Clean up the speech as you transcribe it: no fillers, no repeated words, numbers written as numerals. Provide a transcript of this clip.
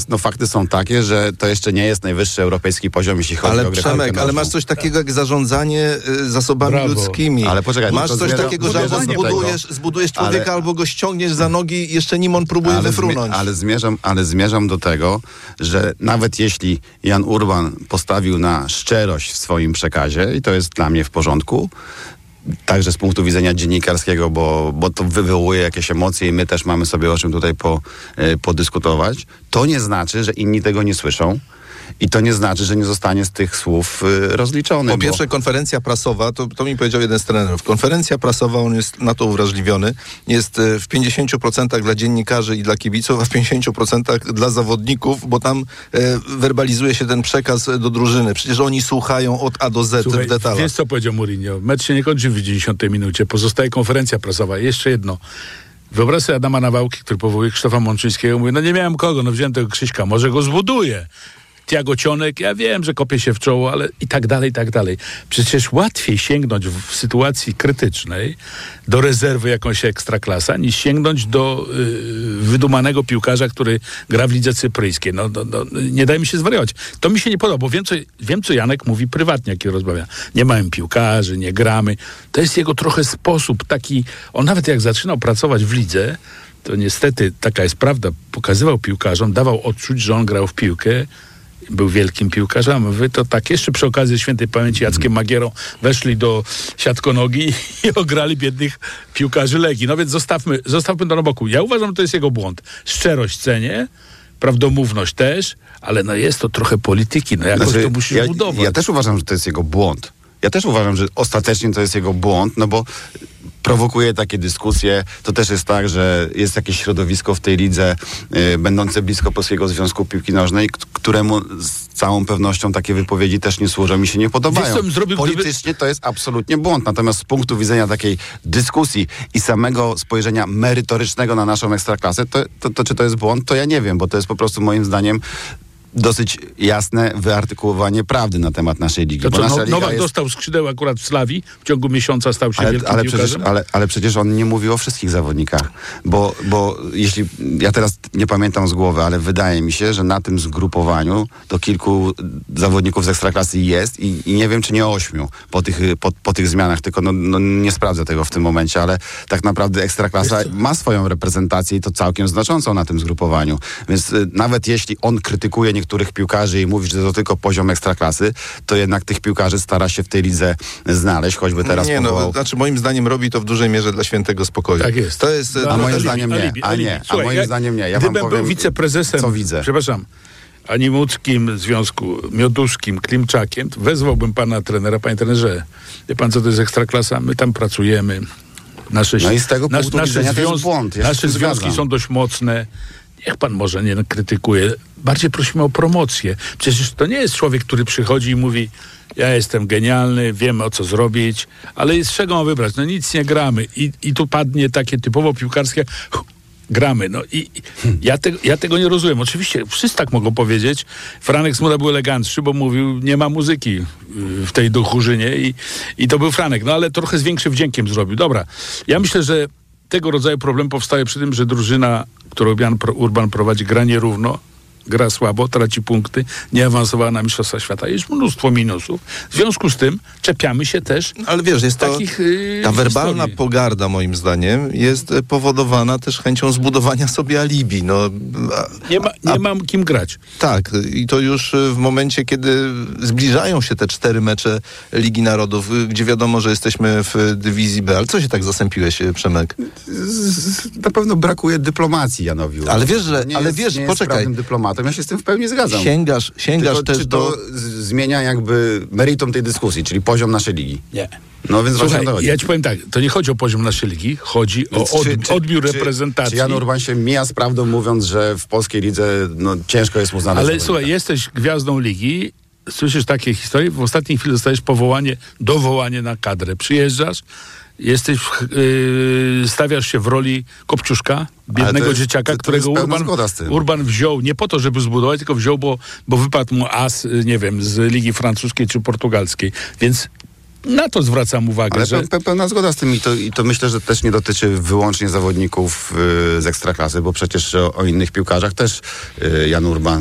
no fakty są takie, że to jeszcze nie jest najwyższy europejski poziom, jeśli chodzi o grę. Przemek, ale masz coś takiego jak zarządzanie zasobami ludzkimi. Ale poczekaj, masz coś takiego, że albo zbudujesz człowieka, albo go ściągniesz za nogi, jeszcze nim on próbuje wyfrunąć. Ale zmierzam do tego, że nawet jeśli Jan Urban postawił na szczerość w swoim przekazie, i to jest dla mnie w porządku, także z punktu widzenia dziennikarskiego, bo to wywołuje jakieś emocje i my też mamy sobie o czym tutaj podyskutować, to nie znaczy, że inni tego nie słyszą. I to nie znaczy, że nie zostanie z tych słów rozliczony. Po pierwsze, konferencja prasowa, to mi powiedział jeden z trenerów. Konferencja prasowa, on jest na to uwrażliwiony, jest w 50% dla dziennikarzy i dla kibiców, a w 50% dla zawodników, bo tam werbalizuje się ten przekaz do drużyny. Przecież oni słuchają od A do Z. Słuchaj, w detalach. Wiesz, co powiedział Mourinho? Mecz się nie kończy w 90 minucie. Pozostaje konferencja prasowa. Jeszcze jedno. Wyobraź sobie Adama Nawałki, który powołuje Krzysztofa Mączyńskiego. Mówi, no nie miałem kogo, wziąłem tego Krzyśka, może go zbuduję. Tiago Cionek, ja wiem, że kopie się w czoło, ale i tak dalej, i tak dalej. Przecież łatwiej sięgnąć w sytuacji krytycznej do rezerwy jakąś ekstraklasa, niż sięgnąć do wydumanego piłkarza, który gra w lidze cypryjskiej. Nie daj mi się zwariować. To mi się nie podoba, bo wiem, co Janek mówi prywatnie, jak rozmawia. Nie mamy piłkarzy, nie gramy. To jest jego trochę sposób taki. On nawet jak zaczynał pracować w lidze, to niestety, taka jest prawda, pokazywał piłkarzom, dawał odczuć, że on grał w piłkę, był wielkim piłkarzem. Wy to tak jeszcze przy okazji świętej pamięci Jackiem Magierą weszli do siatkonogi i ograli biednych piłkarzy Legii. No więc zostawmy to na boku. Ja uważam, że to jest jego błąd. Szczerość cenię, prawdomówność też, ale jest to trochę polityki. Jakoś to musisz budować. Ja też uważam, że to jest jego błąd. Ja też uważam, że ostatecznie to jest jego błąd, bo prowokuje takie dyskusje. To też jest tak, że jest jakieś środowisko w tej lidze będące blisko Polskiego Związku Piłki Nożnej, któremu z całą pewnością takie wypowiedzi też nie służą, mi się nie podobają. Politycznie to jest absolutnie błąd. Natomiast z punktu widzenia takiej dyskusji i samego spojrzenia merytorycznego na naszą ekstraklasę, to czy to jest błąd, to ja nie wiem, bo to jest po prostu moim zdaniem dosyć jasne wyartykułowanie prawdy na temat naszej ligi. To co, Nowak dostał skrzydeł akurat w Slawii, w ciągu miesiąca stał się wielkim piłkarzem? Ale przecież on nie mówił o wszystkich zawodnikach, bo jeśli, ja teraz nie pamiętam z głowy, ale wydaje mi się, że na tym zgrupowaniu to kilku zawodników z Ekstraklasy jest i nie wiem, czy nie 8 po tych zmianach, tylko nie sprawdzę tego w tym momencie, ale tak naprawdę Ekstraklasa ma swoją reprezentację i to całkiem znaczącą na tym zgrupowaniu. Więc nawet jeśli on krytykuje niektórych piłkarzy i mówi, że to tylko poziom Ekstraklasy, to jednak tych piłkarzy stara się w tej lidze znaleźć, choćby teraz moim zdaniem robi to w dużej mierze dla świętego spokoju. Tak jest. To jest a moim zdaniem nie. Słuchaj, moim zdaniem nie. Ja gdybym wam powiem, był wiceprezesem, co widzę. Przepraszam, Animuckim Związku, Mioduszkim, Klimczakiem, to wezwałbym pana trenera, panie trenerze, wie pan, co to jest Ekstraklasa? My tam pracujemy. I z tego punktu widzenia to jest błąd. Nasze związki są dość mocne. Niech pan może nie krytykuje. Bardziej prosimy o promocję. Przecież to nie jest człowiek, który przychodzi i mówi, ja jestem genialny, wiem o co zrobić, ale z czego mam wybrać? Nic nie gramy. I tu padnie takie typowo piłkarskie gramy. Ja tego nie rozumiem. Oczywiście wszyscy tak mogą powiedzieć. Franek Smuda był elegancki, bo mówił, nie ma muzyki w tej duchurzynie i to był Franek. Ale trochę z większym wdziękiem zrobił. Dobra. Ja myślę, że tego rodzaju problem powstaje przy tym, że drużyna, którą Urban prowadzi, gra nierówno, gra słabo, traci punkty, nie awansowała na Mistrzostwa Świata. Jest mnóstwo minusów. W związku z tym czepiamy się też. Ale wiesz, jest takich ta werbalna pogarda, moim zdaniem, jest powodowana też chęcią zbudowania sobie alibi. Nie mam kim grać. Tak, i to już w momencie, kiedy zbliżają się te 4 mecze Ligi Narodów, gdzie wiadomo, że jesteśmy w dywizji B. Ale co się tak zasępiłeś, Przemek? Na pewno brakuje dyplomacji Janowi. Ale wiesz, poczekaj. Ja się z tym w pełni zgadzam. Sięgasz też czy to zmienia jakby meritum tej dyskusji, czyli poziom naszej ligi? Nie. Więc słuchaj, ja ci powiem tak, to nie chodzi o poziom naszej ligi, chodzi o odbiór reprezentacji. Czy Jan Urban się mija z prawdą, mówiąc, że w polskiej lidze ciężko jest mu znaleźć? Ale słuchaj, jesteś gwiazdą ligi, słyszysz takie historie, w ostatniej chwili dostajesz dowołanie na kadrę. Przyjeżdżasz, stawiasz się w roli Kopciuszka, biednego dzieciaka, którego Urban wziął nie po to, żeby zbudować, tylko wziął, bo wypadł mu as, nie wiem, z Ligi Francuskiej czy Portugalskiej. Więc Na to zwracam uwagę, Ale że... pełna zgoda z tym i to myślę, że też nie dotyczy wyłącznie zawodników z Ekstraklasy, bo przecież o innych piłkarzach też Jan Urban